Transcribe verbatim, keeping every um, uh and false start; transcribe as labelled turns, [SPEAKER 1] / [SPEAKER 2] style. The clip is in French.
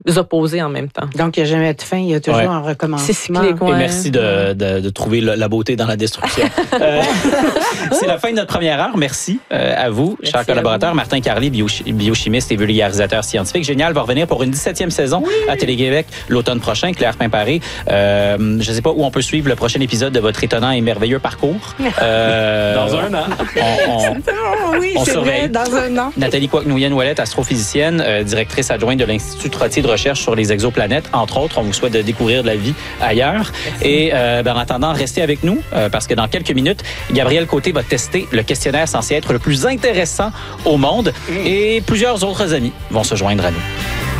[SPEAKER 1] opposés en même temps.
[SPEAKER 2] Donc, il n'y a jamais de fin, il y a toujours ouais. un recommencement.
[SPEAKER 1] C'est cyclique, ouais.
[SPEAKER 3] Et merci de, de, de trouver la beauté dans la destruction. euh, c'est la fin de notre première heure. Merci euh, à vous, merci chers collaborateurs. Vous. Martin Carly, bio, biochimiste et vulgarisateur scientifique. Génial, va revenir pour une dix-septième saison oui. à Télé-Québec l'automne prochain. Claire Pimparé, euh, je ne sais pas où on peut suivre le prochain épisode de votre étonnant et merveilleux parcours. Euh,
[SPEAKER 4] dans un an.
[SPEAKER 3] On, on,
[SPEAKER 2] oh, oui,
[SPEAKER 3] on surveille.
[SPEAKER 2] Vrai, dans un an.
[SPEAKER 3] Nathalie Kwak-Nouyen-Ouellet, astrophysicienne, euh, directrice adjointe de l'Institut Trottier de recherche sur les exoplanètes. Entre autres, on vous souhaite de découvrir de la vie ailleurs. Merci. Et euh, ben, en attendant, restez avec nous euh, parce que dans quelques minutes, Gabriel Côté va tester le questionnaire censé être le plus intéressant au monde et plusieurs autres amis vont se joindre à nous.